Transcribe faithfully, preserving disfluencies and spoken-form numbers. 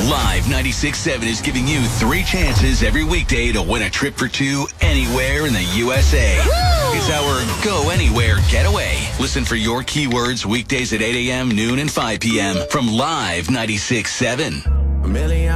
Live ninety-six point seven is giving you three chances every weekday to win a trip for two anywhere in the U S A. Woo! It's our Go Anywhere Getaway. Listen for your keywords weekdays at eight a.m., noon, and five p.m. from Live ninety-six point seven.